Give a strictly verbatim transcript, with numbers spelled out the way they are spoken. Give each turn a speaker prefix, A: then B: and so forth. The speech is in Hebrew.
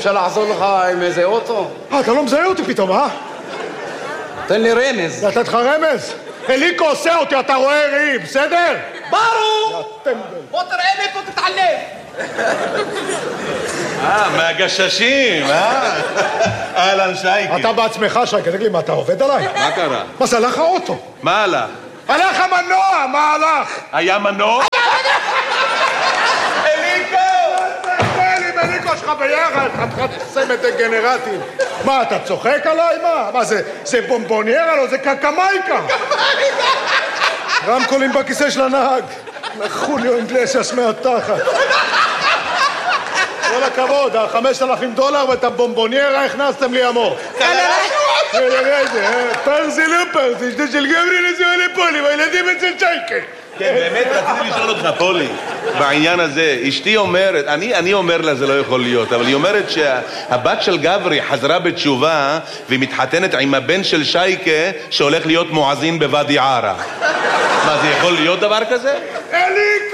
A: אפשר לעזור לך עם איזה אוטו?
B: אה, אתה לא מזהה אותי פתאום, אה?
A: תן לי רמז.
B: נתת לך רמז? אליקו עושה אותי, אתה רואה ראי, בסדר?
A: ברור! בוא תראה לי פה תתעלם.
C: אה, מהגששים, אה? אהלן שייקה.
B: אתה בעצמך, שייקה, תגיד לי, מה, אתה עובד עליי?
C: מה קרה?
B: מה זה, הלך האוטו?
C: מה הלך?
B: הלך המנוע, מה הלך?
C: היה מנוע? אליקו!
B: תן עם אליקו שלך ביחד, חתיכת סמד דגנרטים. מה, אתה צוחק עליי? מה? מה זה, זה בומבוניירה? לא, זה קקמייקה. רמקולים בכיסא של הנהג. לחוליו אינגלסיאס מהתחת. כל הכבוד, החמשת אלפים דולר ואת הבומבוניירה הכנסתם לי עמוק. פרזי לא פרזי, שדה של גברי נשואה לפולי, והילדים אצל שייקה.
C: כן, באמת רציתי לשאול אותך, פולי, בעניין הזה. אשתי אומרת, אני, אני אומר לה זה לא יכול להיות, אבל היא אומרת שהבת של גברי חזרה בתשובה והיא מתחתנת עם הבן של שייקה שהולך להיות מואזין בוואדי ערה. מה, זה יכול להיות דבר כזה?
B: אליקו!